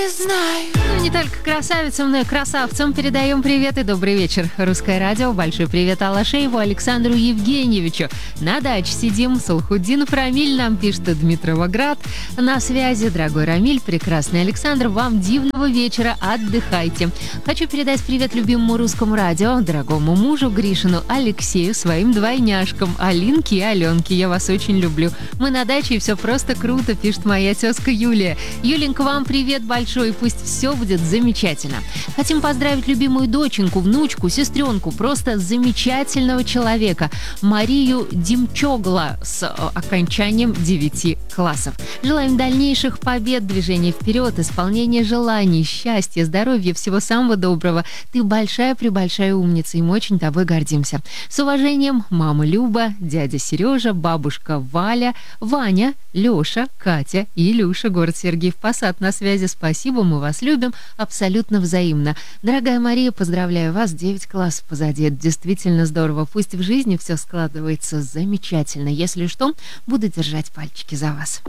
Знаю. Не только красавицам, но и красавцам передаем привет и добрый вечер. Русское радио. Большой привет Алашееву Александру Евгеньевичу. На даче сидим. Салхуддинов Рамиль нам пишет Дмитровоград. На связи, дорогой Рамиль, прекрасный Александр. Вам дивного вечера. Отдыхайте. Хочу передать привет любимому русскому радио, дорогому мужу Гришину Алексею, своим двойняшкам Алинке и Аленке. Я вас очень люблю. Мы на даче, и все просто круто, пишет моя тезка Юлия. Юленька, вам привет большой. Пусть все будет замечательно. Хотим поздравить любимую доченьку, внучку, сестренку, просто замечательного человека, Марию Димчогла с окончанием 9 классов. Желаем дальнейших побед, движения вперед, исполнения желаний, счастья, здоровья, всего самого доброго. Ты большая-пребольшая умница, и мы очень тобой гордимся. С уважением, мама Люба, дядя Сережа, бабушка Валя, Ваня, Леша, Катя и Илюша, город Сергиев Посад на связи. Спасибо, мы вас любим, абсолютно взаимно. Дорогая Мария, поздравляю вас, 9 классов позади. Это действительно здорово. Пусть в жизни все складывается замечательно. Если что, буду держать пальчики за вас.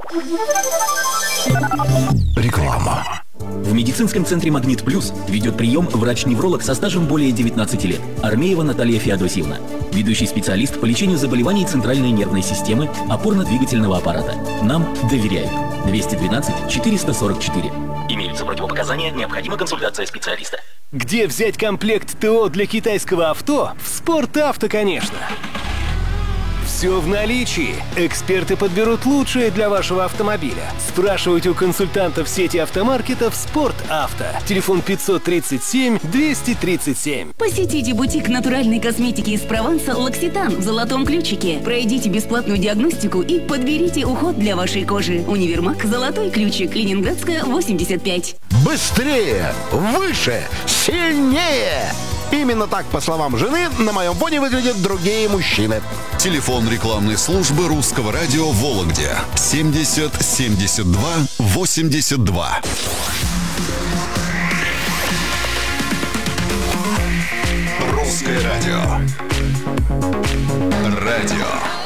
Реклама. В медицинском центре «Магнит Плюс» ведет прием врач-невролог со стажем более 19 лет. Армеева Наталья Феодосьевна. Ведущий специалист по лечению заболеваний центральной нервной системы, опорно-двигательного аппарата. Нам доверяют. 212 444. Имеются противопоказания, необходима консультация специалиста. Где взять комплект ТО для китайского авто? В «Спортавто», конечно. Все в наличии. Эксперты подберут лучшее для вашего автомобиля. Спрашивайте у консультантов сети автомаркетов «Спортавто». Телефон 537-237. Посетите бутик натуральной косметики из Прованса «Локситан» в Золотом Ключике. Пройдите бесплатную диагностику и подберите уход для вашей кожи. Универмаг «Золотой Ключик», Ленинградская, 85. Быстрее, выше, сильнее! Именно так, по словам жены, на моем фоне выглядят другие мужчины. Телефон рекламной службы русского радио в Вологде 70 72 82. Русское радио. Радио